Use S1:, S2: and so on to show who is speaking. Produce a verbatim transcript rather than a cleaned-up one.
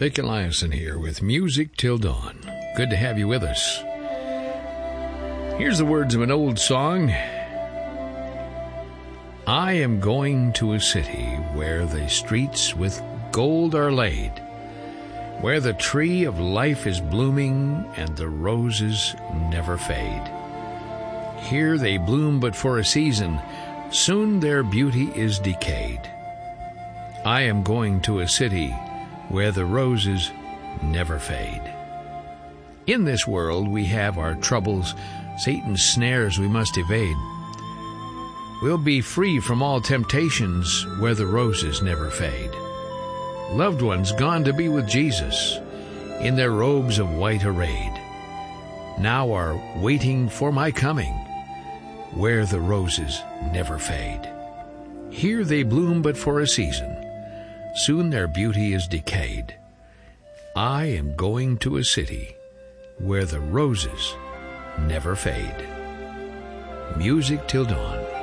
S1: Vic Eliason here with Music Till Dawn. Good to have you with us. Here's the words of an old song. I am going to a city where the streets with gold are laid, where the tree of life is blooming and the roses never fade. Here they bloom but for a season, soon their beauty is decayed. I am going to a city where the roses never fade. In this world we have our troubles, Satan's snares we must evade. We'll be free from all temptations where the roses never fade. Loved ones gone to be with Jesus, in their robes of white arrayed, now are waiting for my coming, where the roses never fade. Here they bloom but for a season, soon their beauty is decayed. I am going to a city where the roses never fade. Music Till Dawn.